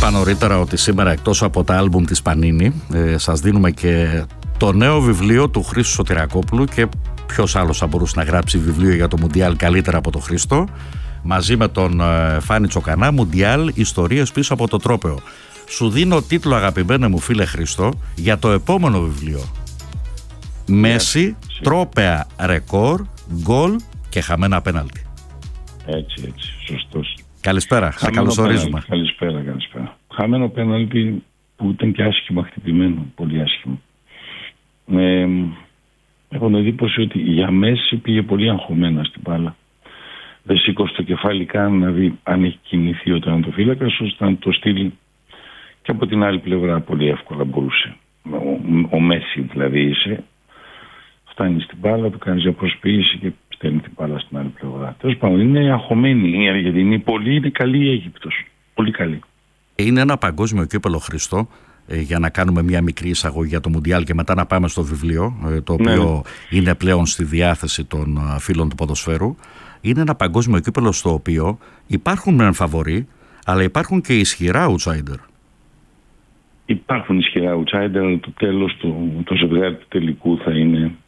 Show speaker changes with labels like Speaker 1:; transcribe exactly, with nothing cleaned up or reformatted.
Speaker 1: Είπα νωρίτερα ότι σήμερα, εκτός από τα άλμπουμ της Πανίνη, ε, σας δίνουμε και το νέο βιβλίο του Χρήστου Σωτηρακόπουλου, και ποιος άλλος θα μπορούσε να γράψει βιβλίο για το Μουντιάλ καλύτερα από τον Χρήστο, μαζί με τον ε, Φάνη Τσοκανά, Μουντιάλ, ιστορίες πίσω από το τρόπαιο. Σου δίνω τίτλο, αγαπημένε μου φίλε Χρήστο, για το επόμενο βιβλίο. Μέση, yeah, τρόπαια, ρεκόρ, γκολ και χαμένα πέναλτι.
Speaker 2: Έτσι, έτσι, σωστός.
Speaker 1: Καλησπέρα, θα καλωσορίζουμε.
Speaker 2: Καλησπέρα, καλησπέρα. Χαμένο πέναλτι που ήταν και άσχημα χτυπημένο, πολύ άσχημα. Ε, έχω την εντύπωση ότι για Μέση πήγε πολύ αγχωμένα στην μπάλα. Δεν σήκωσε το κεφάλι καν να δει αν έχει κινηθεί ο τερματοφύλακας, ώστε να το στείλει. Και από την άλλη πλευρά πολύ εύκολα μπορούσε. Ο, ο Μέση δηλαδή είσαι, φτάνει στην μπάλα, του κάνει μια προσποίηση και στέλνει την μπάλα στην άλλη πλευρά. Τέλος πάντων, είναι αγχωμένη η Αργεντινή. Πολύ είναι καλή η Αίγυπτος. Πολύ καλή. Είναι
Speaker 1: ένα παγκόσμιο κύπελο, Χρήστο, ε, για να κάνουμε μια μικρή εισαγωγή για το Μουντιάλ και μετά να πάμε στο βιβλίο, ε, το οποίο ναι. είναι πλέον στη διάθεση των uh, φίλων του ποδοσφαίρου. Είναι ένα παγκόσμιο κύπελο στο οποίο υπάρχουν μεν φαβορί, αλλά υπάρχουν και ισχυρά outsider.
Speaker 2: Υπάρχουν ισχυρά outsider, αλλά το τέλος του, το ζευγάρι του τελικού θα είναι